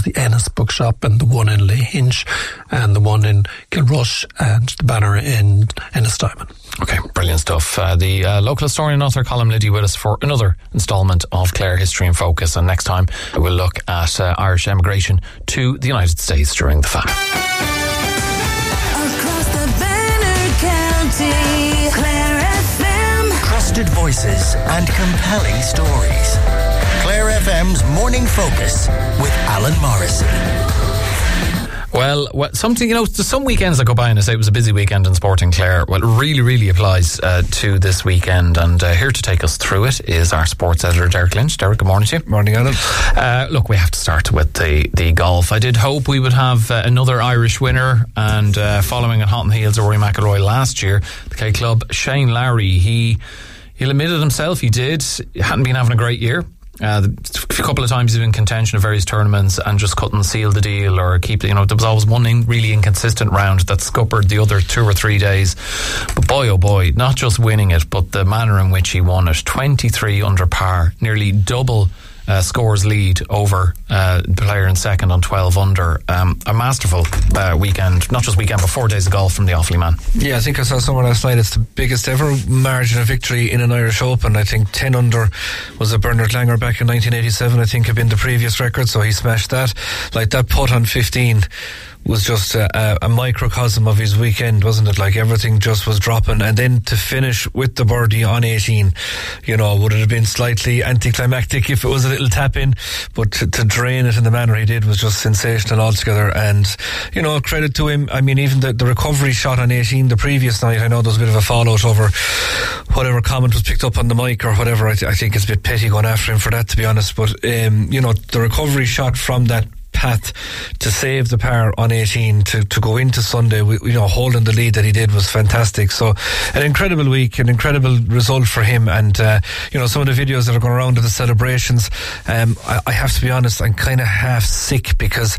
the Ennis Bookshop and the one in Lahinch and the one in Kilrush and the banner in Ennistimon. Okay, brilliant stuff. The local historian and author Colm Liddy with us for another instalment of Clare History in Focus, and next time we'll look at Irish emigration to the United States during the famine. Across the Banner County, Clare FM. Trusted voices and compelling stories. Clare FM's Morning Focus with Alan Morrissey. Well, something, there's some weekends that go by and I say it was a busy weekend in sport in Clare. Well, it really, really applies to this weekend. And here to take us through it is our sports editor, Derek Lynch. Derek, good morning to you. Morning, Alan. Look, we have to start with the golf. I did hope we would have another Irish winner. And following at hot on the heels of Rory McIlroy last year, the K Club, Shane Lowry, he admitted himself he hadn't been having a great year. A couple of times he's been in contention of various tournaments and just couldn't seal the deal or keep there was always one really inconsistent round that scuppered the other 2 or 3 days. But boy oh boy, not just winning it, but the manner in which he won it. 23 under par, nearly double scores lead over the player in second on 12 under. A masterful weekend, not just weekend but 4 days of golf from the Offaly man. Yeah, I think I saw somewhere last night it's the biggest ever margin of victory in an Irish Open. I think 10 under was a Bernard Langer back in 1987, I think had been the previous record, so he smashed that. Like that putt on 15 was just a microcosm of his weekend, wasn't it? Like everything just was dropping, and then to finish with the birdie on 18, would it have been slightly anticlimactic if it was a little tap in, but to drain it in the manner he did was just sensational altogether. And credit to him. I mean, even the recovery shot on 18 the previous night, I know there was a bit of a fallout over whatever comment was picked up on the mic or whatever. I think it's a bit petty going after him for that, to be honest, but the recovery shot from that path to save the par on 18 to go into Sunday, holding the lead that he did was fantastic. So an incredible week, an incredible result for him. And some of the videos that are going around of the celebrations, I have to be honest, I'm kind of half sick because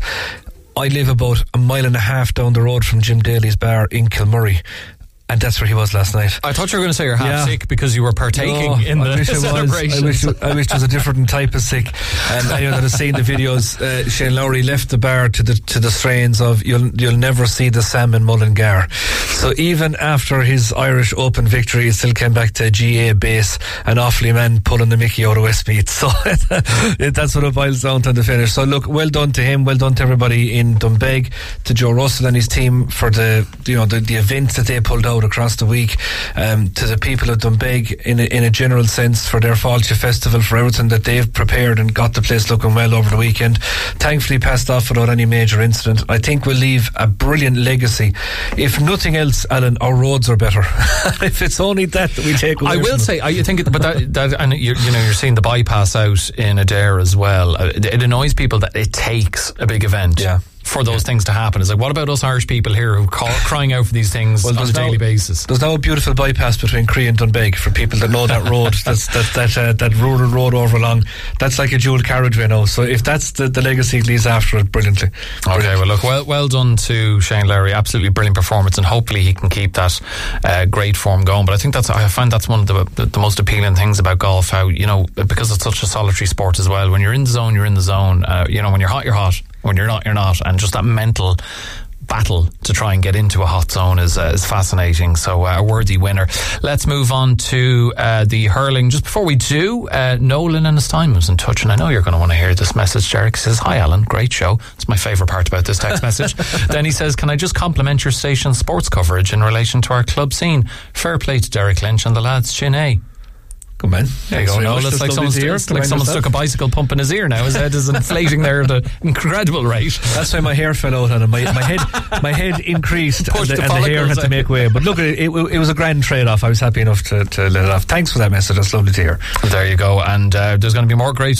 I live about a mile and a half down the road from Jim Daly's bar in Kilmurray. And that's where he was last night. I thought you were going to say you're half sick because you were partaking in the celebration. I wish it was a different type of sick. And anyone that has seen the videos, Shane Lowry left the bar to the strains of "You'll never see the Sam in Mullingar." So even after his Irish Open victory, he still came back to GA base, an Offaly man pulling the Mickey out of Westmeath. So that's what it boils down to the finish. So look, well done to him, well done to everybody in Doonbeg, to Joe Russell and his team for the events that they pulled out across the week, to the people of Doonbeg in a general sense for their Fáilte Festival, for everything that they've prepared and got the place looking well over the weekend. Thankfully passed off without any major incident. I think we'll leave a brilliant legacy. If nothing else, Alan, our roads are better. If it's only that we take away. I will say, I think, but that and you're seeing the bypass out in Adair as well. It annoys people that it takes a big event. Yeah. For those things to happen. It's like, what about us Irish people here who crying out for these things on a daily basis? There's now a beautiful bypass between Cree and Doonbeg for people that know that road. that rural road over along. That's like a dual carriageway now. So if that's the legacy it leaves after it, brilliantly. Okay, well look, well done to Shane Lowry. Absolutely brilliant performance, and hopefully he can keep that great form going. But I find that's one of the most appealing things about golf. How because it's such a solitary sport as well. When you're in the zone, you're in the zone. When you're hot, you're hot. When you're not, you're not. And just that mental battle to try and get into a hot zone is fascinating. So a worthy winner. Let's move on to the hurling. Just before we do, Nolan and his time was in touch, and I know you're going to want to hear this message. Derek says, "Hi Alan, great show." It's my favourite part about this text message. Then he says, "Can I just compliment your station's sports coverage in relation to our club scene? Fair play to Derek Lynch and the lads. Chin A." Good man. There you go. No, it's like someone stuck a bicycle pump in his ear now. His head is inflating there at an incredible rate. That's why my hair fell out on him. My head increased and the hair had to make way. But look, it was a grand trade-off. I was happy enough to let it off. Thanks for that message. That's lovely to hear. There you go. And there's going to be more great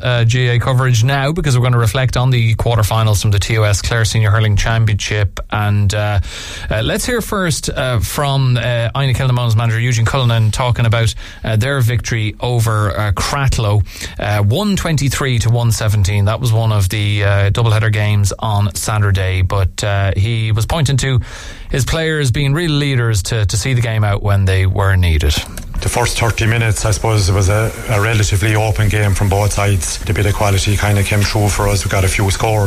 GA coverage now, because we're going to reflect on the quarterfinals from the TOS Clare Senior Hurling Championship. And let's hear first from Aina Kilnamon's manager Eugene Cullinan talking about their victory over Cratloe, 123 to 117. That was one of the doubleheader games on Saturday, but he was pointing to his players being real leaders to see the game out when they were needed. The first 30 minutes, I suppose, it was a relatively open game from both sides. The bit of quality kind of came through for us. We got a few scores.